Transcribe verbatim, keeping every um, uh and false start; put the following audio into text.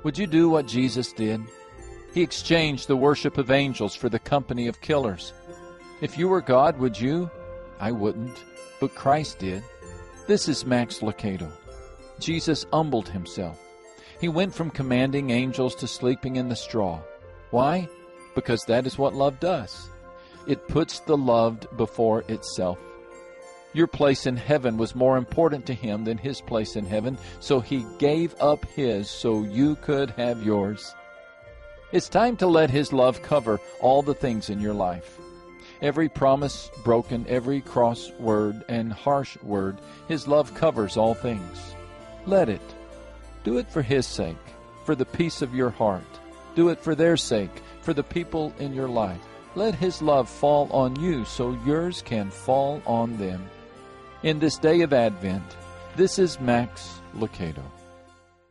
Would you do what Jesus did? He exchanged the worship of angels for the company of killers. If you were God, would you? I wouldn't, but Christ did. This is Max Lucado. Jesus humbled himself. He went from commanding angels to sleeping in the straw. Why? Because that is what love does. It puts the loved before itself. Your place in heaven was more important to him than his place in heaven, so he gave up his so you could have yours. It's time to let his love cover all the things in your life. Every promise broken, every cross word and harsh word, his love covers all things. Let it. Do it for his sake, for the peace of your heart. Do it for their sake, for the people in your life. Let his love fall on you so yours can fall on them. In this day of Advent, this is Max Lucado.